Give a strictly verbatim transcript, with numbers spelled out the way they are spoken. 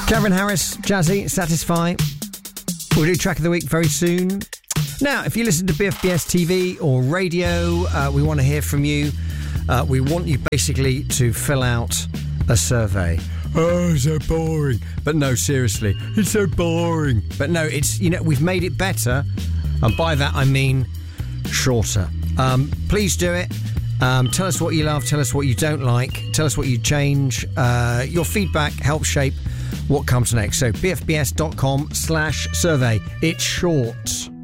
Calvin Harris, Jazzy, Satisfy. We'll do track of the week very soon. Now, if you listen to B F B S T V or radio, uh, we want to hear from you. Uh, we want you basically to fill out a survey. Oh, so boring. But no, seriously, it's so boring. But no, it's, you know, we've made it better. And by that, I mean shorter. Um, please do it. Um, tell us what you love. Tell us what you don't like. Tell us what you change. Uh, your feedback helps shape what comes next. So bfbs.com slash survey. It's short.